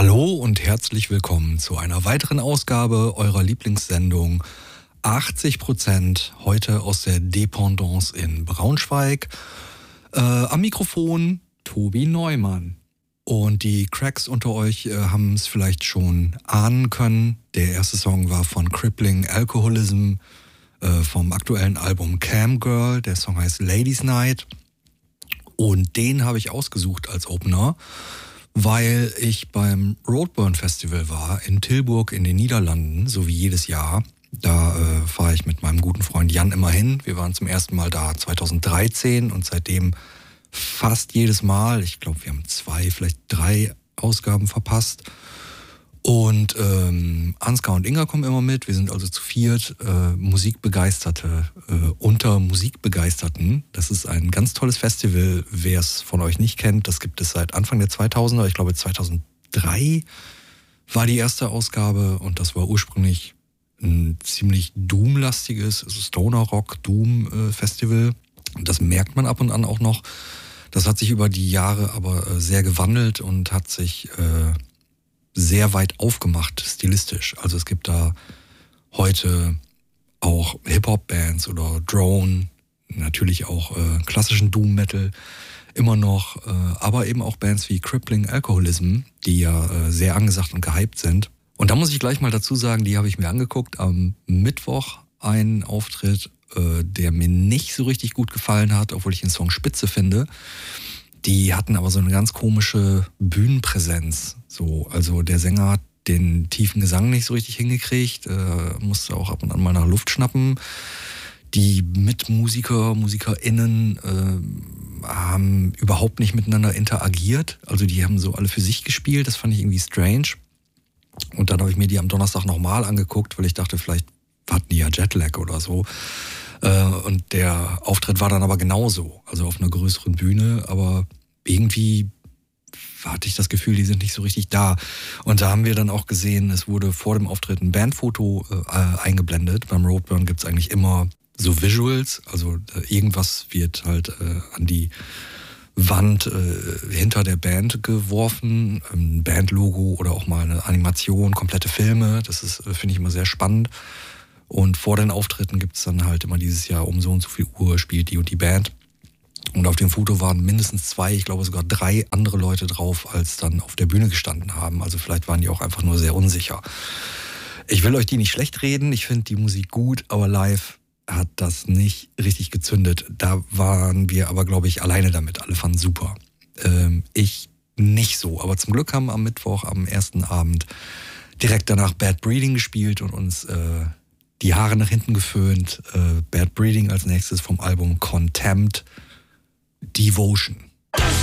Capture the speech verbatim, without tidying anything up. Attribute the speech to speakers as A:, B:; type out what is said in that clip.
A: Hallo und herzlich willkommen zu einer weiteren Ausgabe eurer Lieblingssendung achtzig Prozent, heute aus der Dependance in Braunschweig. Äh, am Mikrofon Tobi Neumann. Und die Cracks unter euch äh, haben es vielleicht schon ahnen können. Der erste Song war von Crippling Alcoholism äh, vom aktuellen Album Cam Girl. Der Song heißt Ladies Night. Und den habe ich ausgesucht als Opener, weil ich beim Roadburn Festival war in Tilburg in den Niederlanden, so wie jedes Jahr. Da äh, fahre ich mit meinem guten Freund Jan immer hin. Wir waren zum ersten Mal da zweitausenddreizehn und seitdem fast jedes Mal. Ich glaube, wir haben zwei, vielleicht drei Ausgaben verpasst. Und ähm, Ansgar und Inga kommen immer mit. Wir sind also zu viert äh, Musikbegeisterte äh, unter Musikbegeisterten. Das ist ein ganz tolles Festival. Wer es von euch nicht kennt, das gibt es seit Anfang der zweitausender. Ich glaube zweitausenddrei war die erste Ausgabe und das war ursprünglich ein ziemlich Doom-lastiges Stoner-Rock-Doom-Festival. Das merkt man ab und an auch noch. Das hat sich über die Jahre aber äh, sehr gewandelt und hat sich äh, sehr weit aufgemacht, stilistisch. Also es gibt da heute auch Hip-Hop-Bands oder Drone, natürlich auch äh, klassischen Doom-Metal immer noch, äh, aber eben auch Bands wie Crippling Alcoholism, die ja äh, sehr angesagt und gehypt sind. Und da muss ich gleich mal dazu sagen, die habe ich mir angeguckt. Am Mittwoch einen Auftritt, äh, der mir nicht so richtig gut gefallen hat, obwohl ich den Song spitze finde. Die hatten aber so eine ganz komische Bühnenpräsenz. So, also der Sänger hat den tiefen Gesang nicht so richtig hingekriegt, äh, musste auch ab und an mal nach Luft schnappen. Die Mitmusiker, MusikerInnen äh, haben überhaupt nicht miteinander interagiert. Also die haben so alle für sich gespielt. Das fand ich irgendwie strange. Und dann habe ich mir die am Donnerstag nochmal angeguckt, weil ich dachte, vielleicht hatten die ja Jetlag oder so. Und der Auftritt war dann aber genauso, also auf einer größeren Bühne, aber irgendwie hatte ich das Gefühl, die sind nicht so richtig da. Und da haben wir dann auch gesehen, es wurde vor dem Auftritt ein Bandfoto äh, eingeblendet. Beim Roadburn gibt es eigentlich immer so Visuals, also äh, irgendwas wird halt äh, an die Wand äh, hinter der Band geworfen, ein Bandlogo oder auch mal eine Animation, komplette Filme, das ist, äh, finde ich immer sehr spannend. Und vor den Auftritten gibt es dann halt immer dieses Jahr um so und so viel Uhr spielt die und die Band. Und auf dem Foto waren mindestens zwei, ich glaube sogar drei andere Leute drauf, als dann auf der Bühne gestanden haben. Also vielleicht waren die auch einfach nur sehr unsicher. Ich will euch die nicht schlecht reden, ich finde die Musik gut, aber live hat das nicht richtig gezündet. Da waren wir aber, glaube ich, alleine damit. Alle fanden super. Ähm, ich nicht so. Aber zum Glück haben am Mittwoch, am ersten Abend, direkt danach Bad Breeding gespielt und uns äh, die Haare nach hinten geföhnt. Äh, Bad Breeding als nächstes vom Album Contempt, Devotion.